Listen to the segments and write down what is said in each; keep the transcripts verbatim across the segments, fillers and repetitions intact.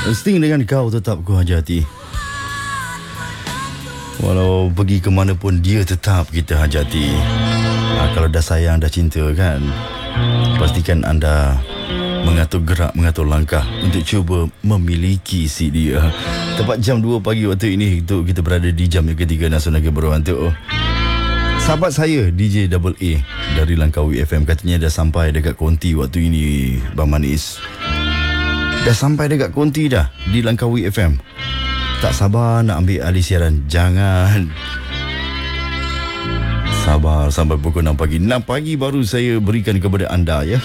Insting dengan kau tetap ku hajati. Walau pergi ke mana pun dia tetap kita hajati. Ha, kalau dah sayang, dah cinta kan, pastikan anda mengatur gerak, mengatur langkah untuk cuba memiliki si dia. Tepat jam dua pagi waktu ini untuk kita berada di jam yang ketiga Nasional Gemuruh Hantu. Sahabat saya D J Double A dari Langkawi F M katanya dah sampai dekat konti waktu ini, Bang Manis. Dah sampai dekat konti dah di Langkawi F M. Tak sabar nak ambil alih siaran. Jangan. Sabar sampai pukul enam pagi. enam pagi baru saya berikan kepada anda ya.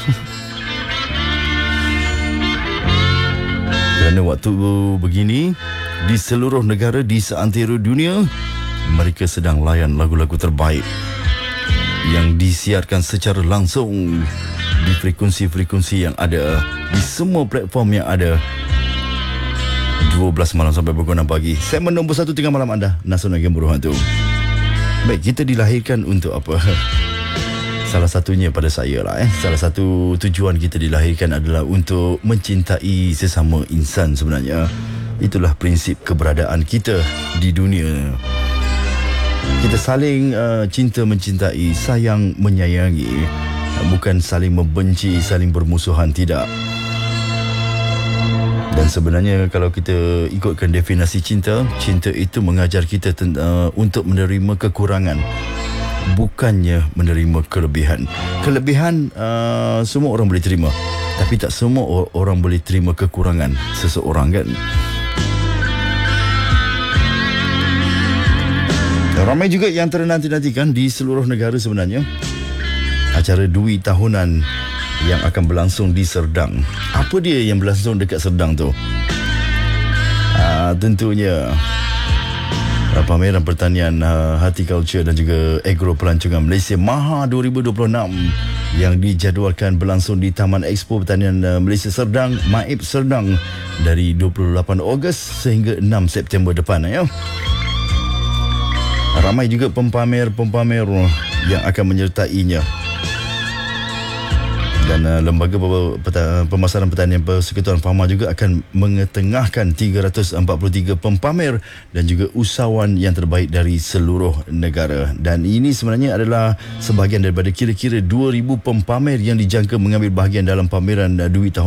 Kerana waktu begini di seluruh negara di seantero dunia mereka sedang layan lagu-lagu terbaik yang disiarkan secara langsung di frekuensi-frekuensi yang ada di semua platform yang ada. Dua belas malam sampai pukul enam pagi. Segmen nombor satu tengah malam anda, Nasional Gemuruh Hantu. Baik, kita dilahirkan untuk apa? Salah satunya pada saya lah eh. Salah satu tujuan kita dilahirkan adalah untuk mencintai sesama insan sebenarnya. Itulah prinsip keberadaan kita di dunia. Kita saling uh, cinta mencintai, sayang menyayangi, bukan saling membenci, saling bermusuhan, tidak. Dan sebenarnya kalau kita ikutkan definisi cinta, cinta itu mengajar kita ten- uh, untuk menerima kekurangan, bukannya menerima kelebihan. Kelebihan uh, semua orang boleh terima, tapi tak semua orang boleh terima kekurangan seseorang kan. Ramai juga yang ternanti-nantikan di seluruh negara sebenarnya acara Dwi tahunan yang akan berlangsung di Serdang. Apa dia yang berlangsung dekat Serdang tu? Ah, tentunya pameran pertanian, horticulture dan juga agro pelancongan Malaysia Maha dua ribu dua puluh enam yang dijadualkan berlangsung di Taman Expo Pertanian Malaysia Serdang, Maib Serdang, dari dua puluh lapan Ogos sehingga enam September depan ya. Ramai juga pempamer-pempamer yang akan menyertainya. Dan uh, Lembaga Peta- Pemasaran Pertanian Persekutuan Fahma juga akan mengetengahkan tiga ratus empat puluh tiga pempamer dan juga usahawan yang terbaik dari seluruh negara. Dan ini sebenarnya adalah sebahagian daripada kira-kira dua ribu pempamer yang dijangka mengambil bahagian dalam pameran uh, Dwi tahun